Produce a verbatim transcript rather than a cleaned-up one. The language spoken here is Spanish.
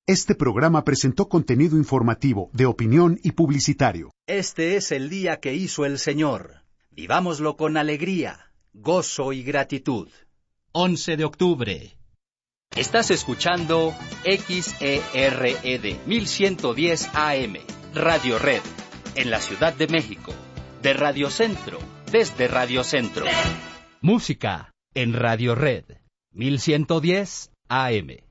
Este programa presentó contenido informativo, de opinión y publicitario. Este es el día que hizo el Señor. Vivámoslo con alegría, gozo y gratitud. once de octubre. Estás escuchando X E R E D mil ciento diez A M, Radio Red, en la Ciudad de México. De Radio Centro, desde Radio Centro. Música en Radio Red, mil ciento diez A M.